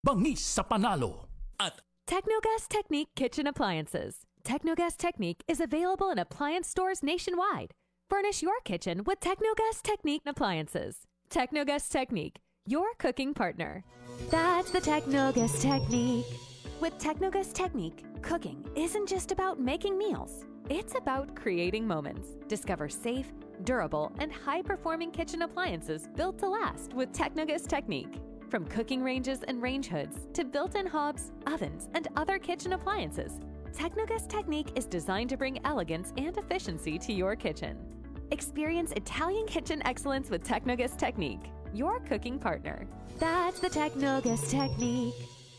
Bangis sa panalo at Technogas Technique Kitchen Appliances. Technogas Technique is available in appliance stores nationwide. Furnish your kitchen with Technogas Technique appliances. Technogas Technique, your cooking partner. That's the Technogas Technique. With Technogas Technique, cooking isn't just about making meals. It's about creating moments. Discover safe, durable, and high-performing kitchen appliances built to last with Technogas Technique. From cooking ranges and range hoods to built-in hobs, ovens, and other kitchen appliances, Technogas Technique is designed to bring elegance and efficiency to your kitchen. Experience Italian kitchen excellence with Technogas Technique, your cooking partner. That's the Technogas Technique.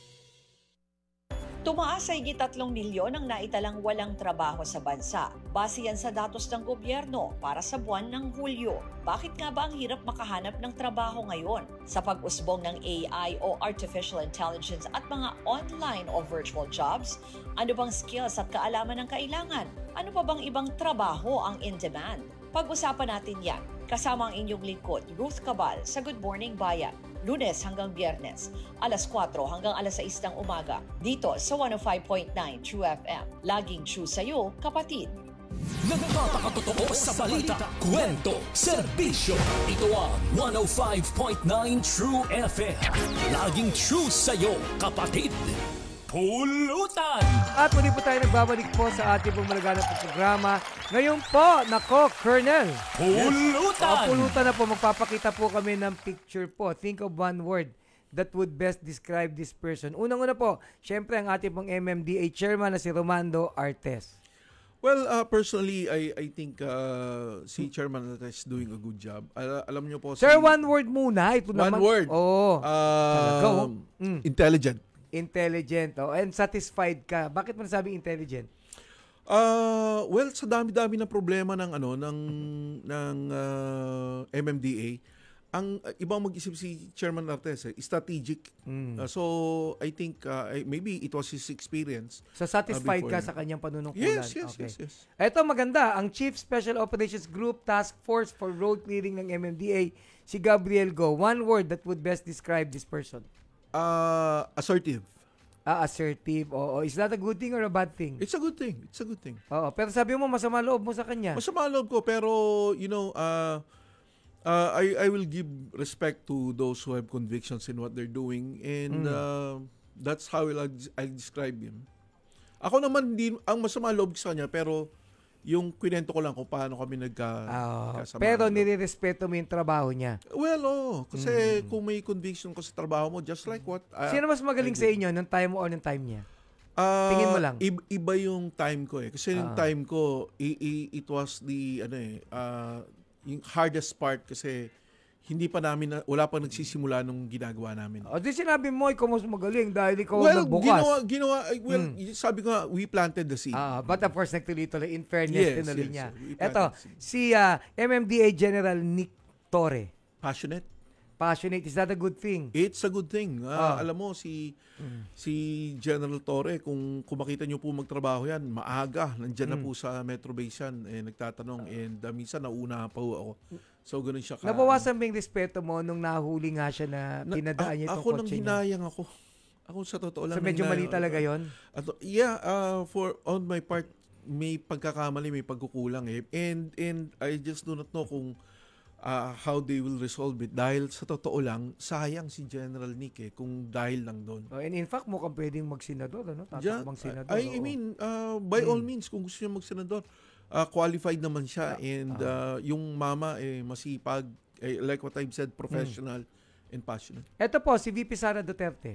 Tumaas sa higit 3 milyon ang naitalang walang trabaho sa bansa. Base yan sa datos ng gobyerno para sa buwan ng Hulyo. Bakit nga ba ang hirap makahanap ng trabaho ngayon? Sa pag-usbong ng AI o Artificial Intelligence at mga online o virtual jobs, ano bang skills at kaalaman ang kailangan? Ano pa bang ibang trabaho ang in demand? Pag-usapan natin yan. Kasama ang inyong lingkod, Ruth Cabal, sa Good Morning Bayan. Lunes hanggang Biyernes, alas 4 hanggang alas 6 ng umaga. Dito sa 105.9 True FM. Laging true sa'yo, kapatid. nagpapakatotoo sa balita, kwento, serbisyo. Ito ang 105.9 True FM. Laging true sa'yo, kapatid. Pulutan! At muli po tayo nagbabalik po sa ating pong malaganap na programa. Ngayon po, nako, Colonel. Pulutan! Pulutan na po. Magpapakita po kami ng picture po. Think of one word that would best describe this person. Unang-una po, syempre ang ating pong MMDA chairman na si Romando Artes. Well, personally, I think si Chairman is doing a good job. Alam niyo po, Sir, one word muna. Ito one naman. word. Oo. Intelligent. Intelligent. Oh. And satisfied ka. Bakit mo nasabing intelligent? Well, sa dami-dami ng problema ng MMDA, ang ibang mag-isip si Chairman Artes, strategic. So I think maybe it was his experience. So satisfied ka before. sa kanyang panunungkulan? Yes. Ito maganda, ang Chief Special Operations Group Task Force for Road Clearing ng MMDA, si Gabriel Go. One word that would best describe this person. Assertive. Assertive. Oo. Is that a good thing or a bad thing? It's a good thing. Oo. Pero sabi mo, masama loob mo sa kanya. Masama loob ko, pero I will give respect to those who have convictions in what they're doing, and that's how I'll describe him. Ako naman, ang masama loob ko sa kanya, pero yung kwento ko lang kung paano kami nagkasama. Pero nire-respeto mo yung trabaho niya. Well, kasi kung may conviction ko sa trabaho mo, just like what... Sino mas magaling sa inyo, nung time mo o nung time niya? Tingin mo lang. Iba yung time ko eh. Kasi yung time ko, it was the, yung hardest part kasi wala pa nagsisimula nung ginagawa namin. Di sinabi mo, ikaw mas magaling dahil ikaw nagbukas. Sabi ko nga, we planted the seed. But of course, nagtuloy-tuloy. In fairness, tinuloy niya. Ito, seed. si MMDA General Nick Torre. Passionate. Is that a good thing? It's a good thing. Alam mo, si General Torre, kung makita nyo po magtrabaho yan, maaga, nandyan na po sa Metro Base yan, nagtatanong, and minsan nauna pa po ako. So, ganun siya ka. Nabawasan ba yung respeto mo nung nahuli nga siya na pinadaan niya itong ako kotse nang niya? hinayang ako. Ako sa totoo lang. So, medyo mali talaga yun? For on my part, may pagkakamali, may pagkukulang eh. And I just do not know kung how they will resolve it. Dahil sa totoo lang, sayang si General Nick kung dahil lang doon. And in fact, mukhang pwedeng mag-senador, tatakbang senador. I mean, by all means, kung gusto niya mag-senador, qualified naman siya, and yung mama masipag, like what I've said, professional and passionate. Ito po, si VP Sara Duterte.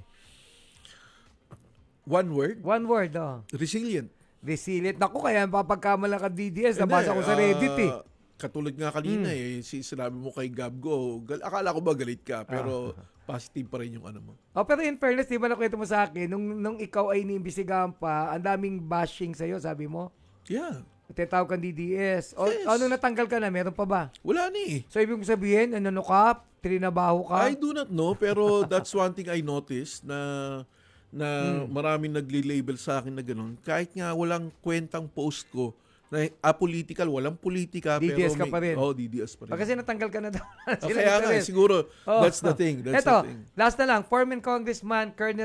One word? One word, Resilient. Naku, kaya papagkamala ka DDS, nabasa ko sa Reddit Katulad nga kanina sinabi mo kay Gabgo, akala ko ba galit ka, pero positive pa rin yung ano mo. Pero in fairness, di ba nakwento mo sa akin, nung ikaw ay niimbestigahan pa, ang daming bashing sa'yo, sabi mo? Yeah. Tinatawag kang DDS. Yes. Ano natanggal ka na? Meron pa ba? Wala ni. So, ibig sabihin, ka? Trinabaho ka? I do not know, pero that's one thing I noticed na maraming nagli-label sa akin na gano'n. Kahit nga walang kwentang post ko na apolitical, walang politika. DDS pero ka pa rin. DDS pa rin. Kasi natanggal ka na daw. Kaya nga, siguro, that's the thing. Ito, last na lang, former Congressman Colonel